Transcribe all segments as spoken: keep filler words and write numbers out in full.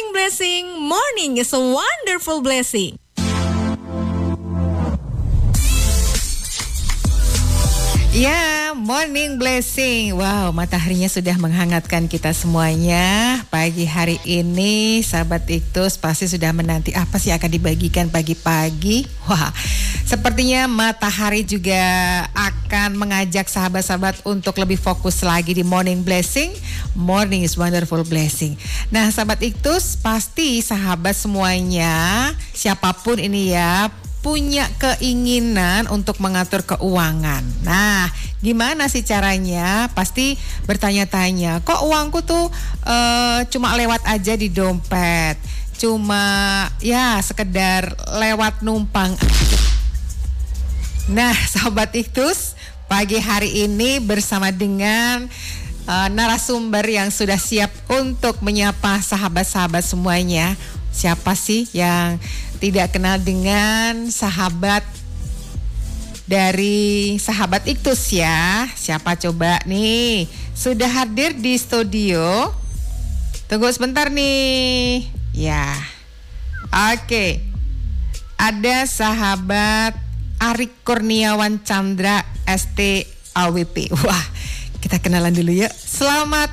Morning Blessing. Morning is a wonderful blessing. Ya, morning blessing. Wow, mataharinya sudah menghangatkan kita semuanya. Pagi hari ini, sahabat Iktus pasti sudah menanti apa sih akan dibagikan pagi-pagi. Wah, sepertinya matahari juga akan mengajak sahabat-sahabat untuk lebih fokus lagi di morning blessing. Morning is wonderful blessing. Nah, sahabat Iktus pasti sahabat semuanya, siapapun ini ya, punya keinginan untuk mengatur keuangan. Nah, gimana sih caranya? Pasti bertanya-tanya, kok uangku tuh uh, cuma lewat aja di dompet, cuma ya sekedar lewat numpang. Nah, sahabat Iktus, pagi hari ini bersama dengan uh, narasumber yang sudah siap untuk menyapa sahabat-sahabat semuanya. Siapa sih yang tidak kenal dengan sahabat dari sahabat Iktus ya? Siapa coba nih? Sudah hadir di studio? Tunggu sebentar nih. Ya. Oke. Ada sahabat Arik Kurniawan Chandra S T A W P. Wah, kita kenalan dulu ya. Selamat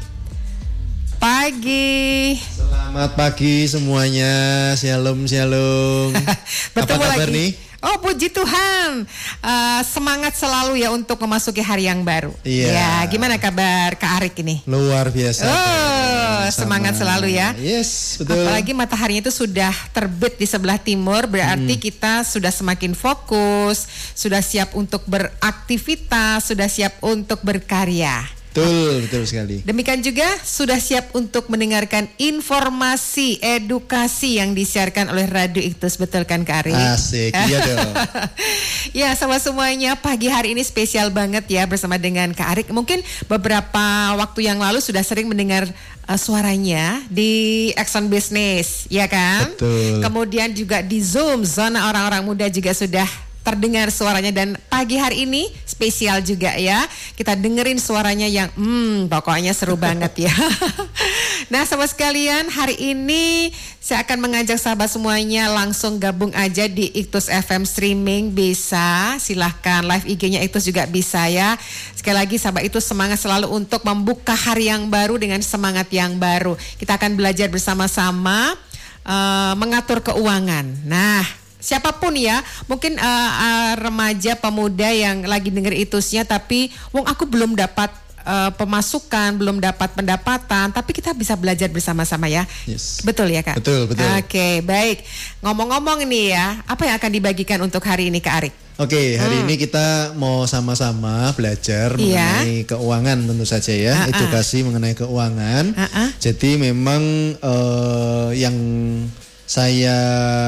pagi. Selamat pagi semuanya. Shalom, shalom. Bertemu Apa kabar lagi nih? Oh, puji Tuhan. Uh, semangat selalu ya untuk memasuki hari yang baru. Iya. Ya, gimana kabar Kak Arik ini? Luar biasa. Oh, semangat selalu ya. Yes, betul. Apalagi mataharinya itu sudah terbit di sebelah timur, berarti hmm. kita sudah semakin fokus, sudah siap untuk beraktivitas, sudah siap untuk berkarya. Betul, betul sekali. Demikian juga sudah siap untuk mendengarkan informasi, edukasi yang disiarkan oleh Radio Iktus, betul kan Kak Arik? Asik, iya dong. Ya, sama semuanya, pagi hari ini spesial banget ya bersama dengan Kak Arik. Mungkin beberapa waktu yang lalu sudah sering mendengar uh, suaranya di Action Business, ya kan? Betul. Kemudian juga di Zoom, zona orang-orang muda juga sudah terdengar suaranya, dan pagi hari ini spesial juga ya. Kita dengerin suaranya yang hmm pokoknya seru banget ya. Nah, sahabat sekalian, hari ini saya akan mengajak sahabat semuanya langsung gabung aja di Iktus F M streaming, bisa. Silahkan live I G-nya Iktus juga bisa ya. Sekali lagi sahabat Iktus, semangat selalu untuk membuka hari yang baru dengan semangat yang baru. Kita akan belajar bersama-sama uh, mengatur keuangan. Nah, siapapun ya, mungkin uh, uh, remaja pemuda yang lagi denger Itusnya, tapi wong aku belum dapat uh, pemasukan, belum dapat pendapatan, tapi kita bisa belajar bersama-sama ya. Yes. Betul ya Kak? Betul, betul. Oke, okay, baik. Ngomong-ngomong nih ya, apa yang akan dibagikan untuk hari ini Kak Arik? Oke, hari hmm. ini kita mau sama-sama belajar iya. mengenai keuangan tentu saja ya, uh-uh. edukasi mengenai keuangan. Uh-uh. Jadi memang uh, yang saya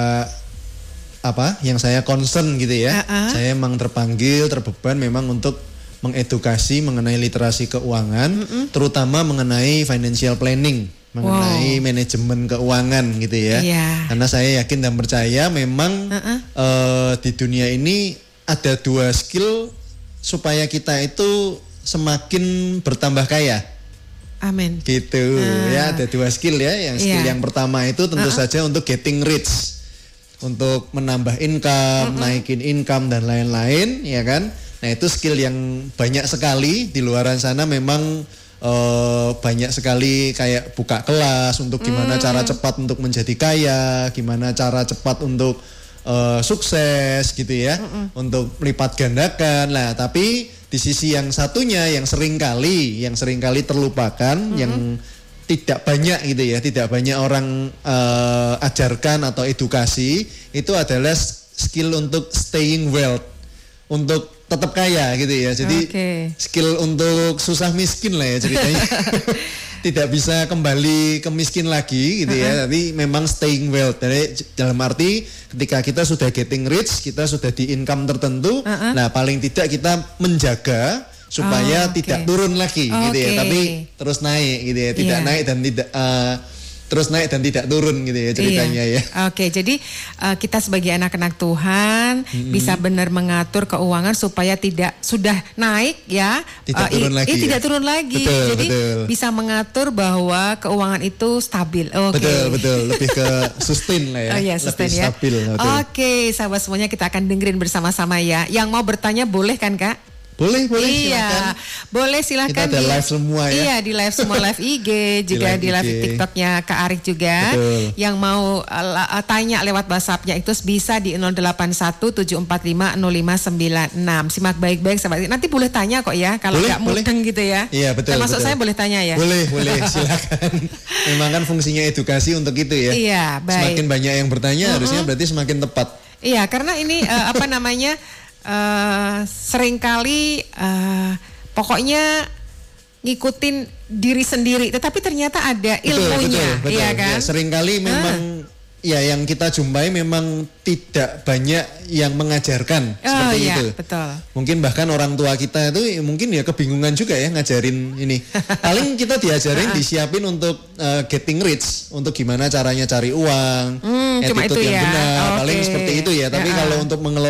apa yang saya concern gitu ya, uh-uh. saya memang terpanggil, terbeban memang untuk mengedukasi mengenai literasi keuangan, uh-uh. terutama mengenai financial planning, mengenai wow. manajemen keuangan gitu ya. Yeah. Karena saya yakin dan percaya memang uh-uh. uh, di dunia ini ada dua skill supaya kita itu semakin bertambah kaya. Amin. Gitu uh. ya, ada dua skill ya. Yang skill yeah. yang pertama itu tentu uh-uh. saja untuk getting rich, untuk menambah income, mm-hmm. naikin income dan lain-lain, ya kan? Nah, itu skill yang banyak sekali di luaran sana, memang uh, banyak sekali kayak buka kelas untuk gimana mm. cara cepat untuk menjadi kaya, gimana cara cepat untuk uh, sukses gitu ya, mm-mm. untuk melipat gandakan. Nah, tapi di sisi yang satunya yang sering kali, yang sering kali terlupakan, mm-hmm. yang tidak banyak gitu ya, tidak banyak orang uh, ajarkan atau edukasi, itu adalah skill untuk staying wealth, untuk tetap kaya gitu ya. Jadi okay. skill untuk susah miskin lah ya ceritanya. Tidak bisa kembali ke miskin lagi gitu uh-huh. ya, tapi memang staying wealth. Jadi dalam arti ketika kita sudah getting rich, kita sudah di income tertentu, uh-huh. nah paling tidak kita menjaga supaya oh, okay. tidak turun lagi okay. gitu ya, tapi terus naik gitu ya, tidak yeah. naik dan tidak uh, terus naik dan tidak turun gitu ya ceritanya iya. ya. Oke, jadi uh, kita sebagai anak-anak Tuhan hmm. bisa benar mengatur keuangan supaya tidak sudah naik ya, tidak uh, turun i, lagi. Eh, ya? tidak turun lagi. Betul, jadi betul. bisa mengatur bahwa keuangan itu stabil. Oke. Betul, betul. Lebih ke sustain lah ya. Oh iya, sustain ya. Stabil. Oke, sahabat semuanya kita akan dengerin bersama-sama ya. Yang mau bertanya boleh kan Kak? Boleh, boleh iya, silakan. Boleh silakan. Kita ada di, live semua ya. Iya, di live semua live I G, juga di live, di live TikToknya Kak Arik juga. Betul. Yang mau uh, tanya lewat WhatsApp-nya itu bisa di nol delapan satu tujuh empat lima nol lima sembilan enam. Simak baik-baik sahabat. Nanti boleh tanya kok ya, kalau nggak mudeng gitu ya. Iya, betul. Termasuk betul. saya boleh tanya ya. Boleh, boleh silakan. Memang kan fungsinya edukasi untuk itu ya. Iya, baik. Semakin banyak yang bertanya, uh-huh. harusnya berarti semakin tepat. Iya, karena ini uh, apa namanya? Uh, seringkali uh, pokoknya ngikutin diri sendiri, tetapi ternyata ada ilmunya, betul, betul, betul. iya kan? Ya, seringkali memang ah. ya yang kita jumpai memang tidak banyak yang mengajarkan oh, seperti iya, itu. Betul. Mungkin bahkan orang tua kita itu mungkin ya kebingungan juga ya ngajarin ini. Paling kita diajarin, disiapin untuk uh, getting rich, untuk gimana caranya cari uang, hmm, attitude cuma itu yang ya. benar. Okay. Paling seperti itu ya. Tapi ya. Kalau untuk mengelola